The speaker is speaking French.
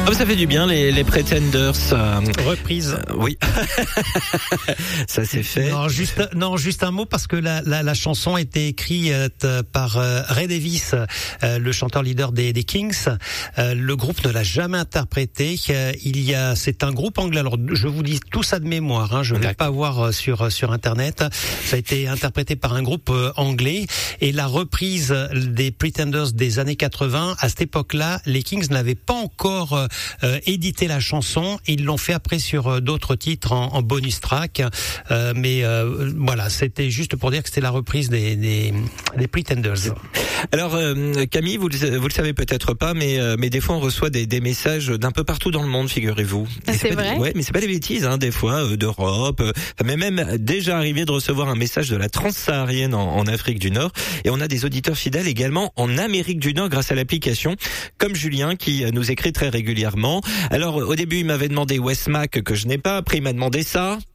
Oh, ça fait du bien les Pretenders. Reprise. Oui. Ça c'est fait. Juste un mot parce que la chanson a été écrite par Ray Davies, le chanteur leader des Kings. Le groupe ne l'a jamais interprété. C'est un groupe anglais. Alors je vous dis tout ça de mémoire. Je ne vais pas voir sur internet. Ça a été interprété par un groupe anglais et la reprise des Pretenders des années 80. À cette époque-là, les Kings n'avaient pas encore édité la chanson. Ils l'ont fait après sur d'autres titres en bonus track. Mais voilà, c'était juste pour dire que c'était la reprise des Pretenders. Alors Camille, vous le savez peut-être pas, mais des fois on reçoit des messages d'un peu partout dans le monde, figurez-vous. C'est vrai. Ouais, mais c'est pas des bêtises, des fois d'Europe, mais même déjà arrivé de recevoir un message de la transsaharienne en Afrique du Nord, et on a des auditeurs fidèles également en Amérique du Nord grâce à l'application, comme Julien qui nous écrit très régulièrement. Alors au début il m'avait demandé Westmac que je n'ai pas, après il m'a demandé ça,